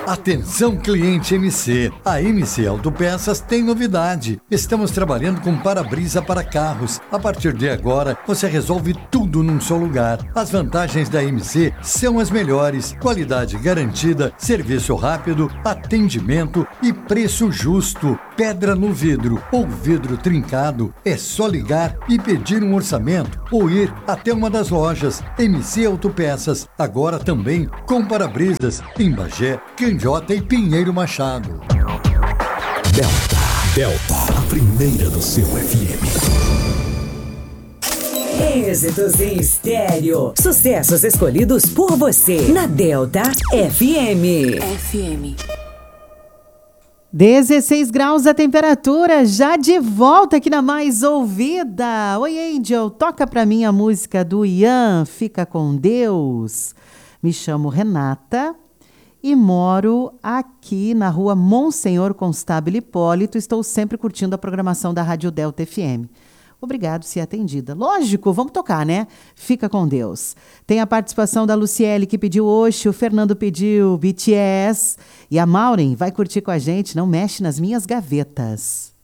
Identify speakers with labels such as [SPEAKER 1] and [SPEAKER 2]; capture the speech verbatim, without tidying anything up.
[SPEAKER 1] Atenção, cliente M C. A M C Autopeças tem novidade. Estamos trabalhando com para-brisa para carros. A partir de agora, você resolve tudo num só lugar. As vantagens da M C são as melhores. Qualidade garantida, serviço rápido, atendimento e preço justo. Pedra no vidro ou vidro trincado. É só ligar e pedir um orçamento ou ir até uma das lojas. M C Autopeças. Agora também com para-brisas em Bagé, Candiota e Pinheiro Machado.
[SPEAKER 2] Delta, Delta, a primeira do seu F M.
[SPEAKER 3] Êxitos em estéreo. Sucessos escolhidos por você na Delta F M.
[SPEAKER 4] F M.
[SPEAKER 5] dezesseis graus a temperatura, já de volta aqui na Mais Ouvida. Oi, Angel, toca pra mim a música do Ian, Fica com Deus. Me chamo Renata e moro aqui na rua Monsenhor Constável Hipólito. Estou sempre curtindo a programação da Rádio Delta F M. Obrigado, se atendida. Lógico, vamos tocar, né? Fica com Deus. Tem a participação da Luciele, que pediu Oxi, o Fernando pediu B T S. E a Maureen vai curtir com a gente, Não Mexe nas Minhas Gavetas.